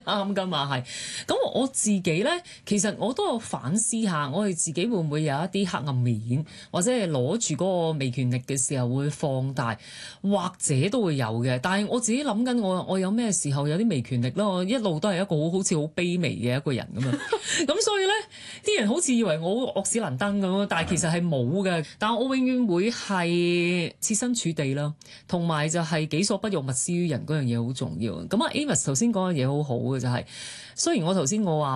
啱㗎嘛，係。咁我自己咧，其實我都有反思下，我哋自己會唔會有一啲黑暗面，或者係攞住嗰個微權力嘅時候會放大，或者都會有嘅。但係我自己諗緊，我有咩時候有啲微權力咧？我一路都係一個好似好卑微嘅一個人咁樣。咁所以咧，啲人好似以為我好惡死能登咁樣，但係其實係冇嘅。但係我永遠會係設身處地啦，同埋就係己所不欲，勿施於人嗰樣嘢好重要。咁啊，Amos 頭先講嘅嘢好好嘅就係、雖然我頭先我話。